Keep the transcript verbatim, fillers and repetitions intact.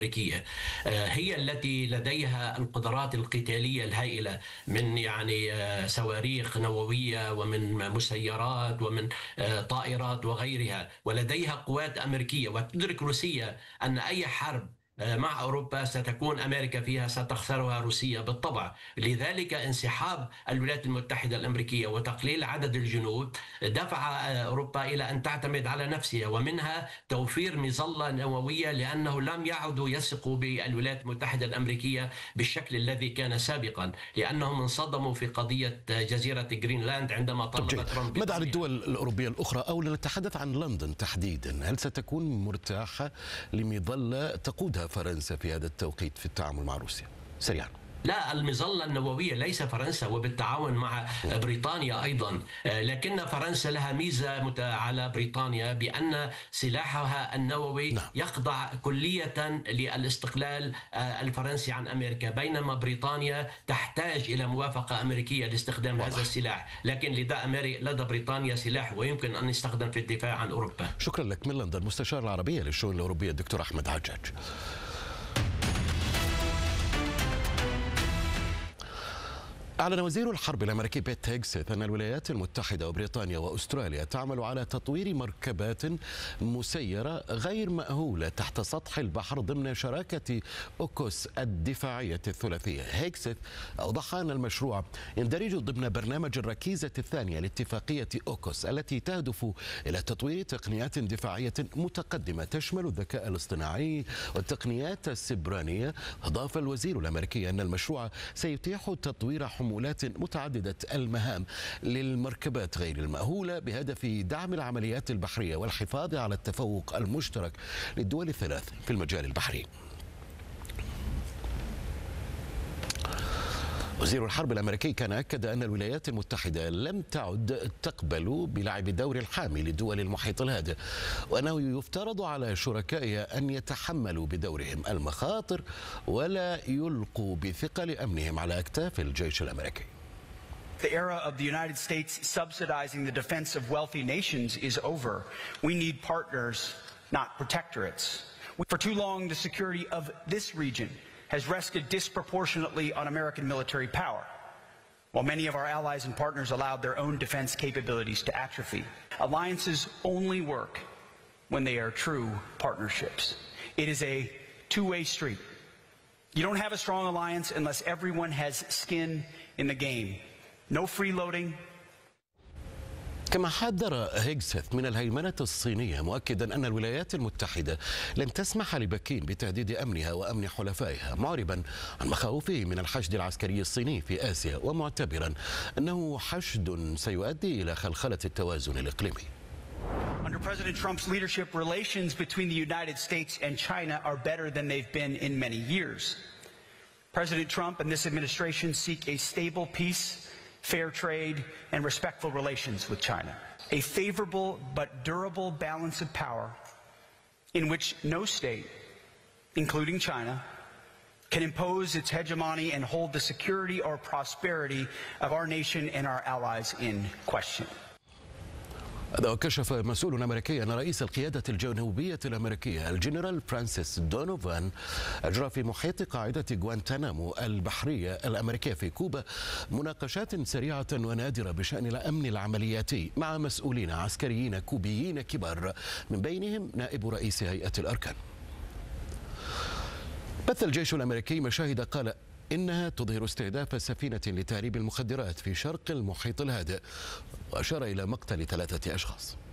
الأمريكية هي التي لديها القدرات القتالية الهائلة من يعني صواريخ نووية ومن مسيرات ومن طائرات وغيرها، ولديها قوات أمريكية. وتدرك روسيا أن أي حرب مع أوروبا ستكون أمريكا فيها ستخسرها روسيا بالطبع. لذلك انسحاب الولايات المتحدة الأمريكية وتقليل عدد الجنود دفع أوروبا إلى أن تعتمد على نفسها، ومنها توفير مظلة نووية، لأنه لم يعدوا يثقوا بالولايات المتحدة الأمريكية بالشكل الذي كان سابقا، لأنهم انصدموا في قضية جزيرة جرينلاند عندما طلب ترامب. ماذا عن الدول الأوروبية الأخرى، أو لنتحدث عن لندن تحديدا؟ هل ستكون مرتاحة لمظلة تقودها فرنسا في هذا التوقيت في التعامل مع روسيا؟ سريعا. لا، المظلة النووية ليس فرنسا، وبالتعاون مع بريطانيا أيضا، لكن فرنسا لها ميزة على بريطانيا بأن سلاحها النووي نعم. يخضع كلية للاستقلال الفرنسي عن أمريكا، بينما بريطانيا تحتاج إلى موافقة أمريكية لاستخدام واضح. هذا السلاح، لكن لدى لدى بريطانيا سلاح ويمكن أن يستخدم في الدفاع عن أوروبا. شكرا لك من لندن مستشار العربية للشؤون الأوروبية الدكتور أحمد عجاج. أعلن وزير الحرب الأمريكي بيت هيغسيث أن الولايات المتحدة وبريطانيا وأستراليا تعمل على تطوير مركبات مسيرة غير مأهولة تحت سطح البحر ضمن شراكة أوكوس الدفاعية الثلاثية. هيغسيث أوضح أن المشروع يندرج ضمن برنامج الركيزة الثانية لاتفاقية أوكوس التي تهدف إلى تطوير تقنيات دفاعية متقدمة تشمل الذكاء الاصطناعي والتقنيات السبرانية. أضاف الوزير الأمريكي أن المشروع سيتيح تطوير حمولات متعددة المهام للمركبات غير المأهولة بهدف دعم العمليات البحرية والحفاظ على التفوق المشترك للدول الثلاث في المجال البحري. وزير الحرب الأمريكي كان أكد أن الولايات المتحدة لم تعد تقبل بلعب الدور الحامي لدول المحيط الهادئ، وأنه يفترض على شركائها أن يتحملوا بدورهم المخاطر ولا يلقوا بثقل أمنهم على أكتاف الجيش الأمريكي. The era of the United States subsidizing the defense of wealthy nations is over. We need partners, not protectorates. For too long, the security of this region has rested disproportionately on American military power, while many of our allies and partners allowed their own defense capabilities to atrophy. Alliances only work when they are true partnerships. It is a two-way street. You don't have a strong alliance unless everyone has skin in the game. No freeloading. كما حذر هيغسيث من الهيمنة الصينية، مؤكدا أن الولايات المتحدة لن تسمح لبكين بتهديد أمنها وأمن حلفائها، معربا عن مخاوفه من الحشد العسكري الصيني في آسيا، ومعتبرا أنه حشد سيؤدي إلى خلخلة التوازن الإقليمي. Under President Trump's leadership, relations between the United States and China are better than they've been in many years. President Trump and this administration seek a stable peace, fair trade, and respectful relations with China. A favorable but durable balance of power in which no state, including China, can impose its hegemony and hold the security or prosperity of our nation and our allies in question. هذا وكشف مسؤول أمريكي أن رئيس القيادة الجنوبية الأمريكية الجنرال فرانسيس دونوفان أجرى في محيط قاعدة غوانتانامو البحرية الأمريكية في كوبا مناقشات سريعة ونادرة بشأن الأمن العملياتي مع مسؤولين عسكريين كوبيين كبار، من بينهم نائب رئيس هيئة الأركان. بث الجيش الأمريكي مشاهد قال إنها تظهر استهداف سفينة لتهريب المخدرات في شرق المحيط الهادئ، وأشار إلى مقتل ثلاثة أشخاص.